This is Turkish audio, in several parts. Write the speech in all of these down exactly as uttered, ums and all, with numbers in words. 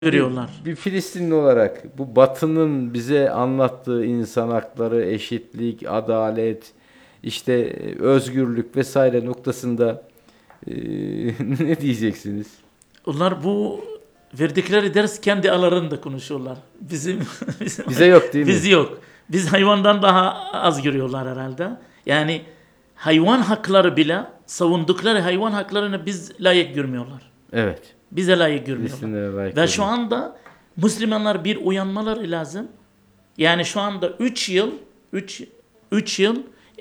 Bir, görüyorlar. bir Filistinli olarak bu Batı'nın bize anlattığı insan hakları, eşitlik, adalet, işte e, özgürlük vesaire noktasında e, ne diyeceksiniz? Onlar bu verdikleri ders kendi aralarında konuşuyorlar. Bizim, bizim Bize yok değil mi? biz yok. Biz hayvandan daha az görüyorlar herhalde. Yani hayvan hakları bile savundukları hayvan haklarını biz layık görmüyorlar. Evet. Bize layık görmüyorlar. Filistinlere layık Ve şu görmüyor. anda Müslümanlar bir uyanmaları lazım. Yani şu anda üç yıl üç üç yıl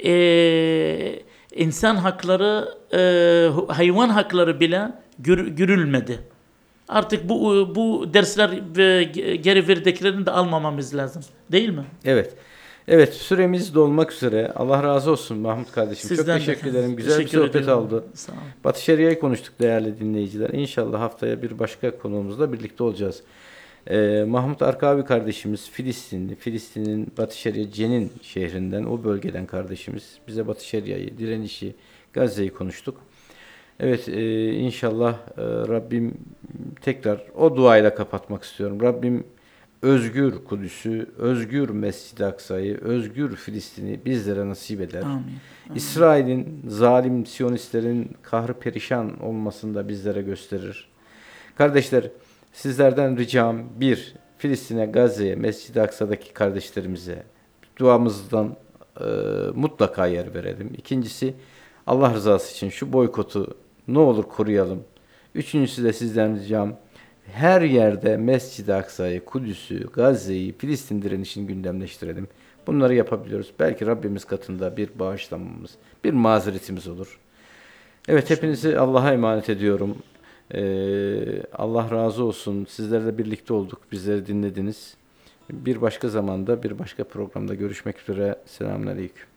eee, insan hakları eee, hayvan hakları bile gör, görülmedi. Artık bu bu dersler ve geri verdiklerini de almamamız lazım. Değil mi? Evet. Evet, süremiz dolmak üzere. Allah razı olsun Mahmut kardeşim. Sizden Çok de teşekkür efendim. ederim. Güzel Teşekkür bir sohbet ediyorum. oldu. Sağ olun. Batı Şeria'yı konuştuk değerli dinleyiciler. İnşallah haftaya bir başka konuğumuzla birlikte olacağız. Ee, Mahmut Arkavi kardeşimiz Filistinli. Filistin'in Batı Şeria Cenin şehrinden, o bölgeden kardeşimiz. Bize Batı Şeria'yı, direnişi, Gazze'yi konuştuk. Evet, e, inşallah e, Rabbim tekrar o duayla kapatmak istiyorum. Rabbim özgür Kudüs'ü, özgür Mescid-i Aksa'yı, özgür Filistin'i bizlere nasip eder. Amin. İsrail'in, zalim Siyonistlerin kahrı perişan olmasını da bizlere gösterir. Kardeşler, sizlerden ricam bir, Filistin'e, Gazze'ye, Mescid-i Aksa'daki kardeşlerimize duamızdan e, mutlaka yer verelim. İkincisi, Allah rızası için şu boykotu ne olur koruyalım. Üçüncüsü de sizden ricam, her yerde Mescid-i Aksa'yı, Kudüs'ü, Gazze'yi, Filistin direnişini gündemleştirelim. Bunları yapabiliyoruz. Belki Rabbimiz katında bir bağışlanmamız, bir mazeretimiz olur. Evet, hepinizi Allah'a emanet ediyorum. Ee, Allah razı olsun. Sizlerle birlikte olduk. Bizleri dinlediniz. Bir başka zamanda, bir başka programda görüşmek üzere. Selamünaleyküm.